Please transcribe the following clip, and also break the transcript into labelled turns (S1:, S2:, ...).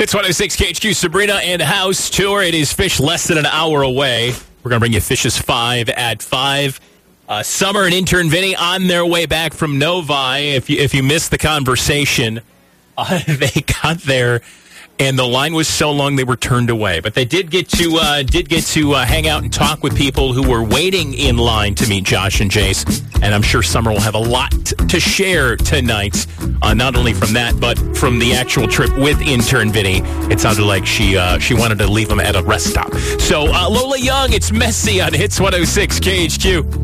S1: It's 106 KHQ, Sabrina and House Tour. It is Fish less than an hour away. We're going to bring you Fish's 5 at 5. Summer and intern Vinny on their way back from Novi. If you missed the conversation, they got there, and the line was so long they were turned away. But they did get to hang out and talk with people who were waiting in line to meet Josh and Jace. And I'm sure Summer will have a lot to share tonight, not only from that, but from the actual trip with intern Vinny. It sounded like she wanted to leave him at a rest stop. So Lola Young, it's Messy on Hits 106 KHQ.